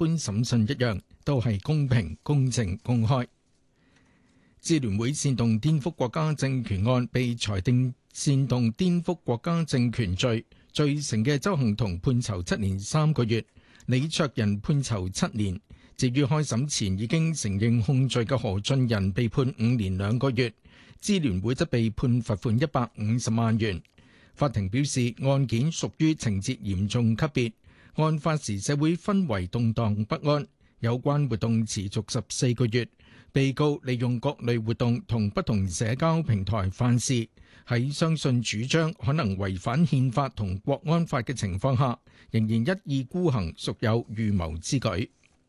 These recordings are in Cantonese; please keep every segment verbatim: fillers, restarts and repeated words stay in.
般審訊一樣，都係公平、公正、公開。支聯會煽動顛覆國家政權案被裁定煽動顛覆國家政權罪，罪成嘅鄒幸彤判囚七年三個月，李卓人判囚七年。至於開審前已經承認控罪嘅何俊仁被判五年兩個月，支聯會則被判罰款一百五十萬元。法庭表示案件屬於情節嚴重級別，案發時社會氛圍動盪不安，有關活動持續十四個月。被告利用各類活動同不同社交平台犯事，喺相信主張可能違反憲法同國安法嘅情況下，仍然一意孤行，屬有預謀之舉。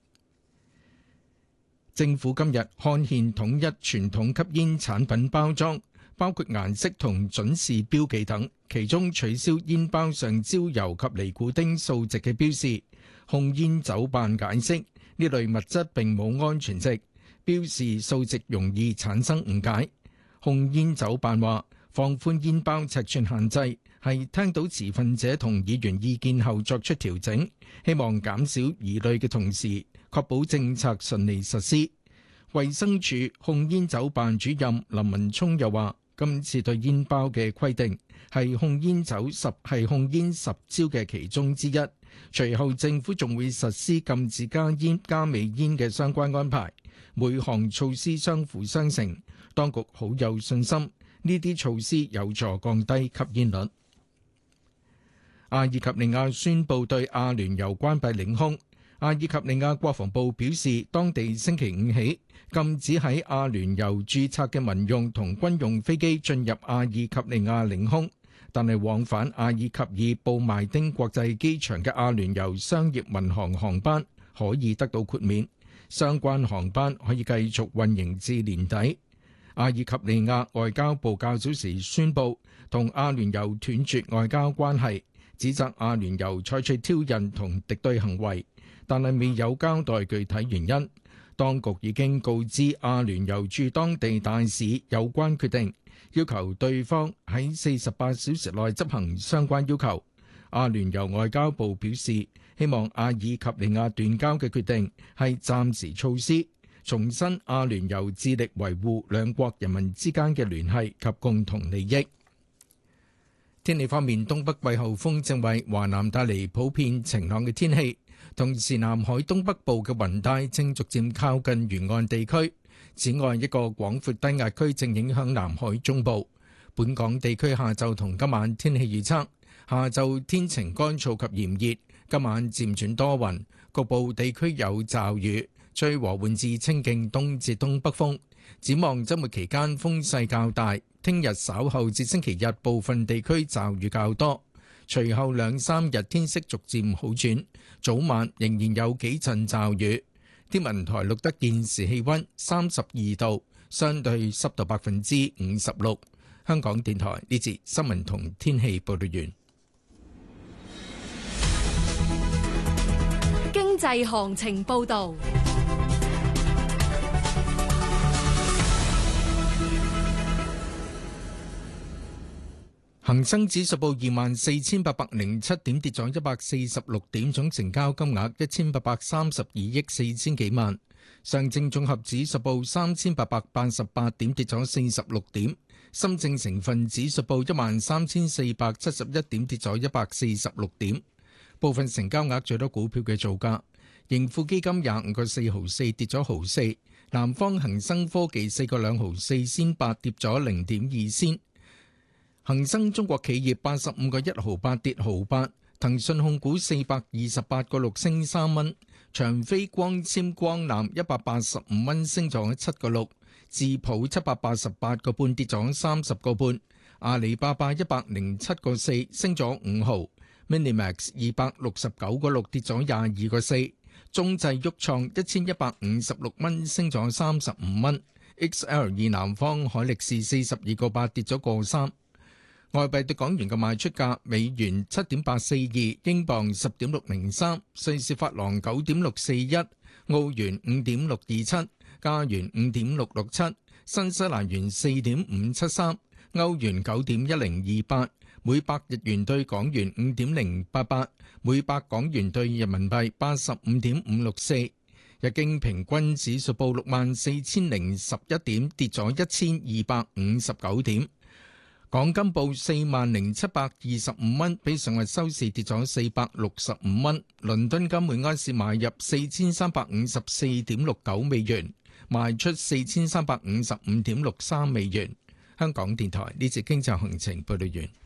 政府今日刊憲統一傳統吸煙產品包裝，包括顏色同準氏標記等，其中取消煙包上焦油及尼古丁數值嘅標示。控煙酒辦解釋呢類物質並冇安全值，標示數值容易產生誤解。控煙酒辦話放寬煙包尺寸限制係聽到持份者同議員意見後作出調整，希望減少疑慮嘅同時確保政策順利實施。衛生署控煙酒辦主任林文聰又話，今次對煙包嘅規定係控煙酒十係控煙十招嘅其中之一，隨後政府仲會實施禁止加煙加味煙嘅相關安排，每項措施相輔相成，當局好有信心呢啲措施有助降低吸煙率。阿爾及利亞宣布對阿聯酋關閉領空。阿爾及利亞國防部表示，當地星期五起禁止喺阿聯酋註冊嘅民用同軍用飛機進入阿爾及利亞領空，但係往返阿爾及爾布邁丁國際機場嘅阿聯酋商業民航航班可以得到豁免，相關航班可以繼續運營至年底。阿爾及利亞外交部較早時宣布同阿聯酋斷絕外交關係，指責阿聯酋採取挑釁同敵對行為，但係未有交代具體原因。當局已經告知阿聯酋駐當地大使有關決定，要求對方喺四十八小時內執行相關要求。阿聯酋外交部表示，希望阿爾及利亞斷交嘅決定係暫時措施，重申阿聯酋致力維護兩國人民之間嘅聯繫及共同利益。天氣方面，東北季候風正為華南帶嚟普遍晴朗嘅天氣，同時南海東北部嘅雲帶正逐漸靠近沿岸地區。此外，一個廣闊低壓區正影響南海中部。本港地區下晝同今晚天氣預測：下晝天晴乾燥及炎熱，今晚漸轉多雲，局部地區有驟雨，吹和緩至清勁東至東北風。展望週末期間風勢較大，聽日稍後至星期日部分地區驟雨較多，隨後兩三日天色逐漸好轉，早晚仍然有幾陣驟雨。天文台錄得現時氣溫三十二度，相對濕度百分之五十六。香港電台呢節新聞同天氣報道完。 經濟行情報道。 恒生指數報二萬四千八百零七點，跌咗一百四十六點，總成交金額一千八百三十二億四千幾萬。上證綜合指數報三千八百八十八點，跌咗四十六點。深證成分指數報一萬三千四百七十一點，跌咗一百四十六點。部分成交額最多股票嘅造價：盈富基金廿五個四毫四，跌咗毫四；南方恒生科技四個兩毫四仙八，跌咗零點二仙。恒生中國企業八十五個一毫八，跌毫八，騰訊控股四百二十八個六，升三蚊，長飛光纖光纜一百八十五蚊，升咗七個六，智普七百八十八個半，跌咗三十個半，阿里巴巴一百零七個四，升咗五毫，Minimax 二百六十九個六，跌咗廿二個四，中製鬱創一千一百五十六蚊，升咗三十五蚊 ，X L 二南方海力士四十二個八，跌咗個三。外幣對港元嘅賣出價：美元七點八四二，英鎊十點六零三，瑞士法郎九點六四一，澳元五點六二七，加元五點六六七，新西蘭元四點五七三，歐元九點一零二八， 每百日元對港元五點零八八，每百港元對人民幣八十五點五六四。日經平均指數報六萬四千零十一點，跌咗一千二百五十九點。港金報四萬零七百二十五蚊，比上日收市跌咗四百六十五蚊。倫敦金每安士買入四千三百五十四點六九美元，賣出四千三百五十五點六三美元。香港電台呢節經濟行情報道完。